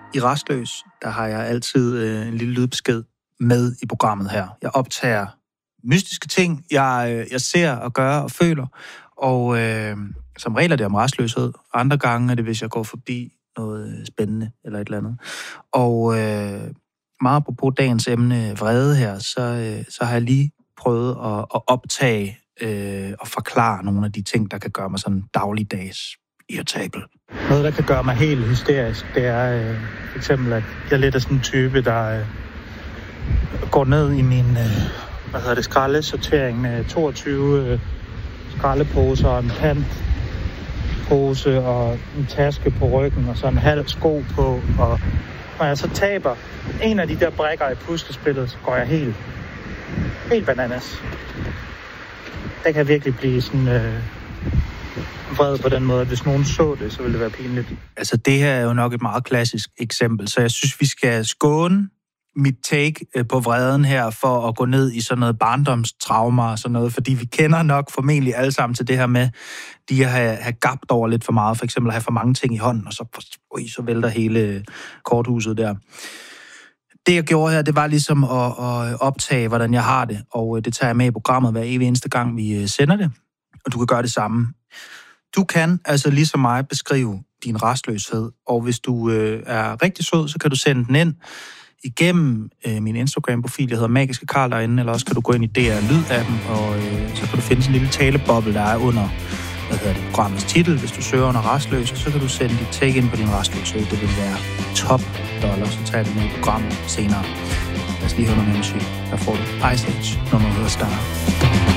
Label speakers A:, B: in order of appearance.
A: I Rastløs, der har jeg altid en lille lydbesked med i programmet her. Jeg optager mystiske ting, jeg ser og gør og føler, og som regel er det om rastløshed. Andre gange er det, hvis jeg går forbi noget spændende eller et eller andet. Og meget apropos dagens emne, vrede her, så har jeg lige prøvet at optage og forklare nogle af de ting, der kan gøre mig sådan dagligdags irritabel. Noget, der kan gøre mig helt hysterisk, det er for eksempel, at jeg lidt er sådan en type, der går ned i min skraldesortering med 22 skraldeposer og en pantpose og en taske på ryggen og så en halv sko på. Og når jeg så taber en af de der brikker i puslespillet, så går jeg helt bananas. Der kan virkelig blive sådan vred på den måde, at hvis nogen så det, så ville det være pinligt. Altså det her er jo nok et meget klassisk eksempel, så jeg synes, vi skal skåne mit take på vreden her for at gå ned i sådan noget barndomstraumer og sådan noget, fordi vi kender nok formentlig alle sammen til det her med de at have gabt over lidt for meget, for eksempel at have for mange ting i hånden, og så vælter hele korthuset der. Det, jeg gjorde her, det var ligesom at optage, hvordan jeg har det, og det tager jeg med i programmet hver evig eneste gang, vi sender det, og du kan gøre det samme. Du kan altså ligesom mig beskrive din rastløshed, og hvis du er rigtig sød, så kan du sende den ind igennem min Instagram-profil, jeg hedder Magiske Karl derinde, eller også kan du gå ind i DR Lyd-appen, og så kan du finde sådan en lille taleboble, der er under programmets titel. Hvis du søger under rastløs, så kan du sende dit take ind på din rastløshed. Det vil være top dollar, så tager det med i programmet senere. Lad os lige høre noget musik. Der får du Ice Age, når man hedder Star.